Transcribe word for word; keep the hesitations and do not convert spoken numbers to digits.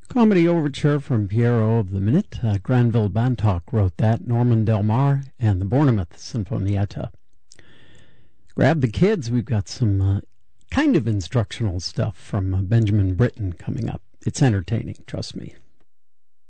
Comedy Overture from Piero of the Minute. Uh, Granville Bantock wrote that. Norman Del Mar and the Bournemouth Sinfonietta. Grab the kids. We've got some uh, kind of instructional stuff from uh, Benjamin Britten coming up. It's entertaining, trust me.